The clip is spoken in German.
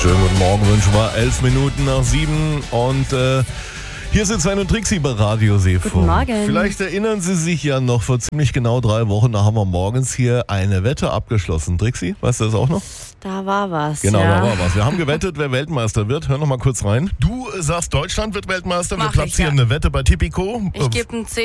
Schönen guten Morgen wünschen wir 11 Minuten nach 7 und hier sind Sven und Trixie bei Radio Seefunk. Guten Morgen. Vielleicht erinnern Sie sich ja noch, vor ziemlich genau 3 Wochen, da haben wir morgens hier eine Wette abgeschlossen. Trixie, weißt du das auch noch? Da war was. Genau, ja. da war was. Wir haben gewettet, wer Weltmeister wird. Hör noch mal kurz rein. Du sagst, Deutschland wird Weltmeister. Wir Mach ich, platzieren ja. eine Wette bei Tipico. Ich gebe einen